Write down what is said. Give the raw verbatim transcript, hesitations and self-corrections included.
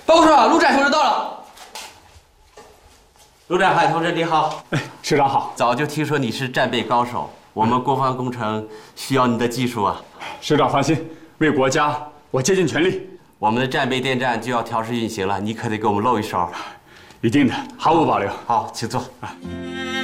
报告处，陆展同志到了。 陆展海同志你好， 哎，师长好。 早就听说你是战备高手，我们国防工程需要你的技术啊。 师长放心，为国家我竭尽全力。 我们的战备电站就要调试运行了，你可得给我们露一手。 一定的，毫无保留。 好，请坐。 啊。